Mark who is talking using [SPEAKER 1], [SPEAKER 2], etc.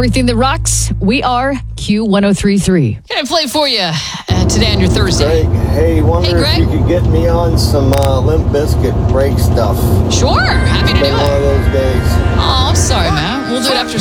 [SPEAKER 1] everything that rocks. We are Q1033. Gonna play for you today on your Thursday.
[SPEAKER 2] Greg, hey, wonder if you could get me on some Limp Bizkit break stuff.
[SPEAKER 1] Sure, happy to do
[SPEAKER 2] Been one of
[SPEAKER 1] it.
[SPEAKER 2] those days.
[SPEAKER 1] Oh, I'm sorry, man. We'll do it after